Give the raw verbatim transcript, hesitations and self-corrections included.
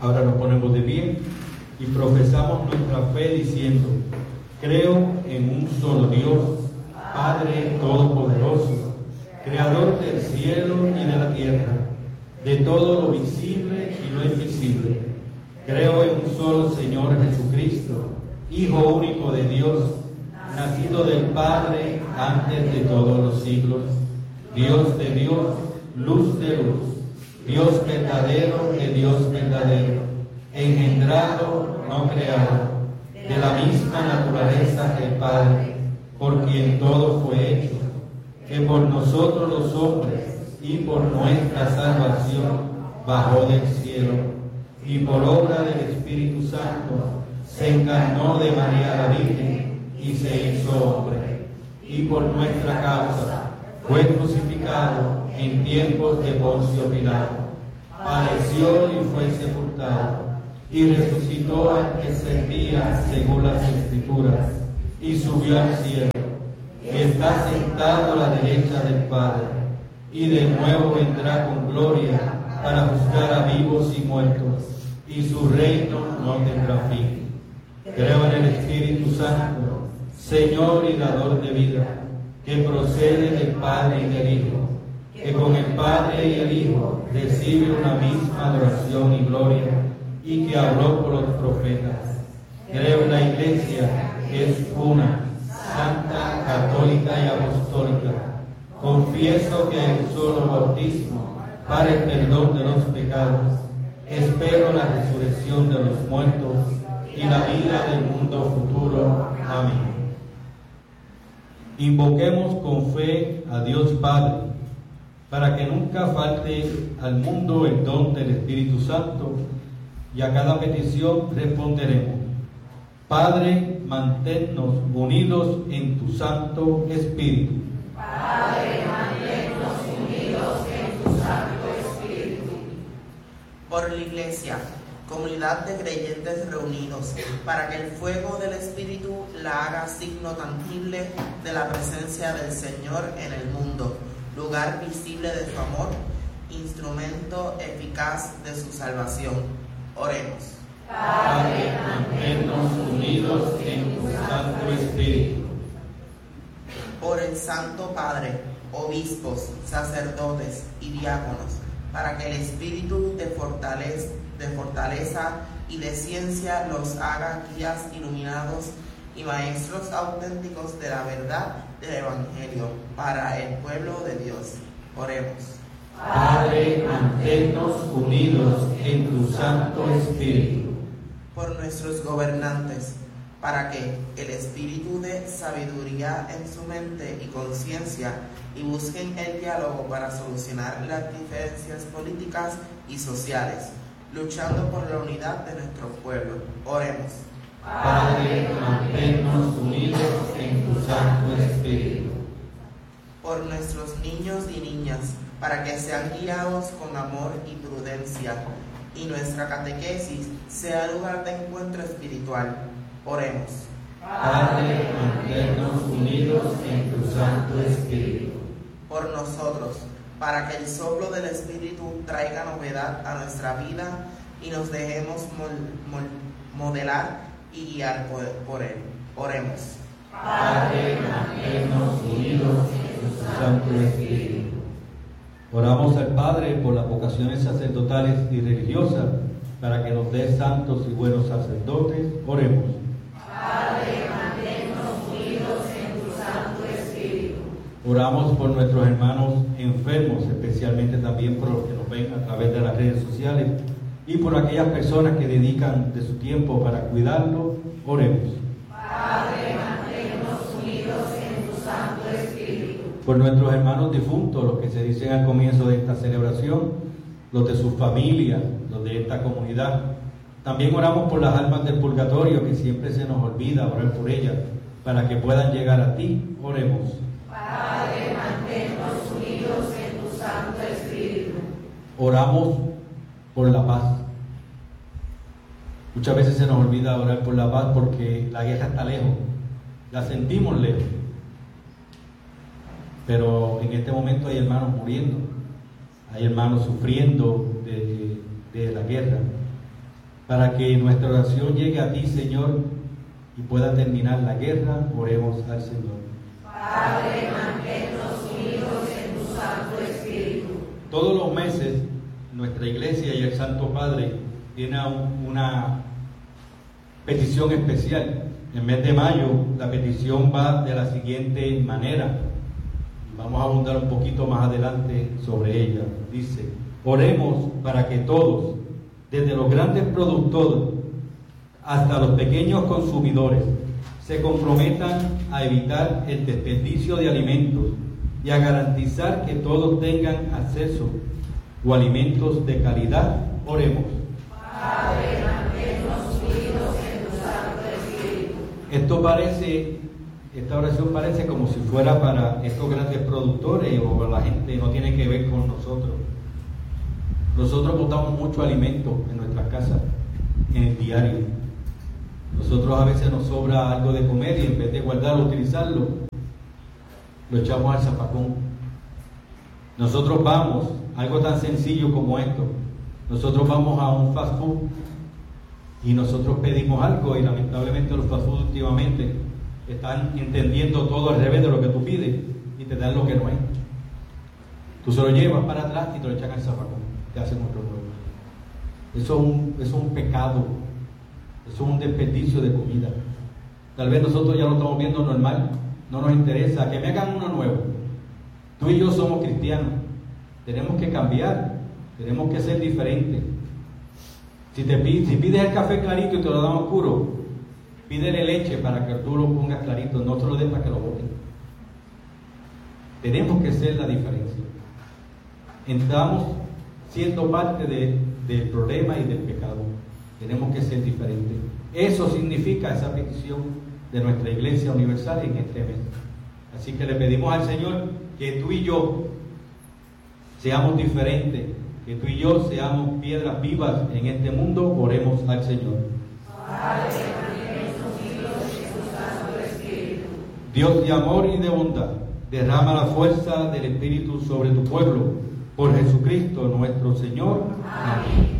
Ahora nos ponemos de pie y profesamos nuestra fe diciendo: creo en un solo Dios, Padre Todopoderoso, Creador del cielo y de la tierra, de todo lo visible y lo invisible. Creo en un solo Señor Jesucristo, Hijo único de Dios, nacido del Padre antes de todos los siglos, Dios de Dios, luz de luz, Dios verdadero de Dios verdadero, engendrado, no creado, de la misma naturaleza que el Padre, por quien todo fue hecho, que por nosotros los hombres y por nuestra salvación bajó del cielo, y por obra del Espíritu Santo se encarnó de María la Virgen y se hizo hombre, y por nuestra causa fue crucificado en tiempos de Poncio Pilato, padeció y fue sepultado, y resucitó al tercer día según las Escrituras, y subió al cielo, y está sentado a la derecha del Padre, y de nuevo vendrá con gloria para juzgar a vivos y muertos, y su reino no tendrá fin. Creo en el Espíritu Santo, Señor y dador de vida, que procede del Padre y del Hijo, que con el Padre y el Hijo recibe una misma adoración y gloria, y que habló por los profetas. Creo en la Iglesia, que es una, santa, católica y apostólica. Confieso que hay un solo bautismo para el perdón de los pecados. Espero la resurrección de los muertos y la vida del mundo futuro. Amén. Invoquemos con fe a Dios Padre, para que nunca falte al mundo el don del Espíritu Santo, y a cada petición responderemos: Padre, manténnos unidos en tu Santo Espíritu. Padre, manténnos unidos en tu Santo Espíritu. Por la Iglesia, comunidad de creyentes reunidos, para que el fuego del Espíritu la haga signo tangible de la presencia del Señor en el mundo, lugar visible de su amor, instrumento eficaz de su salvación. Oremos. Padre, manténnos unidos en tu Santo Espíritu. Por el Santo Padre, obispos, sacerdotes y diáconos, para que el Espíritu de fortaleza, de fortaleza y de ciencia los haga guías iluminados y maestros auténticos de la verdad del Evangelio para el pueblo de Dios. Oremos. Padre, manténnos unidos en tu Santo Espíritu. Por nuestros gobernantes, para que el espíritu de sabiduría en su mente y conciencia y busquen el diálogo para solucionar las diferencias políticas y sociales, luchando por la unidad de nuestro pueblo. Oremos. Padre, manténnos unidos en tu Santo Espíritu. Por nuestros niños y niñas, para que sean guiados con amor y prudencia, y nuestra catequesis sea lugar de encuentro espiritual. Oremos. Padre, manténnos unidos en tu Santo Espíritu. Por nosotros, para que el soplo del Espíritu traiga novedad a nuestra vida y nos dejemos mol, mol, modelar y guiar por, por Él. Oremos. Padre, manténnos unidos en tu Santo Espíritu. Oramos al Padre por las vocaciones sacerdotales y religiosas, para que nos dé santos y buenos sacerdotes. Oremos. Padre, manténnos unidos en tu Santo Espíritu. Oramos por nuestros hermanos enfermos, especialmente también por los que nos ven a través de las redes sociales, y por aquellas personas que dedican de su tiempo para cuidarlos. Oremos. Padre, manténnos unidos en tu Santo Espíritu. Por nuestros hermanos difuntos, los que se dicen al comienzo de esta celebración, los de sus familias, los de esta comunidad. También oramos por las almas del purgatorio, que siempre se nos olvida orar por ellas, para que puedan llegar a ti. Oremos. Padre, manténnos unidos en tu Santo Espíritu. Oramos por la paz. Muchas veces se nos olvida orar por la paz porque la guerra está lejos, la sentimos lejos. Pero en este momento hay hermanos muriendo, hay hermanos sufriendo de, de la guerra, Para que nuestra oración llegue a ti, Señor, y pueda terminar la guerra, oremos al Señor. Padre, manténnos unidos en tu Santo Espíritu. Todos los meses, nuestra iglesia y el Santo Padre tienen una petición especial. En el mes de mayo, la petición va de la siguiente manera. Vamos a abundar un poquito más adelante sobre ella. Dice: oremos para que todos, desde los grandes productores hasta los pequeños consumidores, se comprometan a evitar el desperdicio de alimentos y a garantizar que todos tengan acceso a alimentos de calidad. Oremos. Padre, manténnos unidos en tu Santo Espíritu. Esto parece, esta oración parece como si fuera para estos grandes productores o para la gente, no tiene que ver con nosotros. Nosotros botamos mucho alimento en nuestras casas, en el diario. Nosotros a veces nos sobra algo de comer y en vez de guardarlo, utilizarlo, lo echamos al zafacón. Nosotros vamos, algo tan sencillo como esto, nosotros vamos a un fast food y nosotros pedimos algo y lamentablemente los fast food últimamente están entendiendo todo al revés de lo que tú pides y te dan lo que no es. Tú se lo llevas para atrás y te lo echan al zafacón, te hacen otro nuevo. Eso es un, eso es un pecado, eso es un desperdicio de comida. Tal vez nosotros ya lo estamos viendo normal, no nos interesa, que me hagan uno nuevo. Tú y yo somos cristianos, tenemos que cambiar, tenemos que ser diferentes. Si, te pides, si pides el café clarito y te lo dan oscuro, pídele leche para que tú lo pongas clarito, no te lo des para que lo boten. Tenemos que ser la diferencia. Estamos siendo parte de, del problema y del pecado. Tenemos que ser diferentes. Eso significa esa petición de nuestra Iglesia Universal en este mes. Así que le pedimos al Señor que tú y yo seamos diferentes, que tú y yo seamos piedras vivas en este mundo. Oremos al Señor. Padre, manténnos unidos en tu Santo Espíritu. Dios de amor y de bondad, derrama la fuerza del Espíritu sobre tu pueblo, por Jesucristo nuestro Señor. Amén.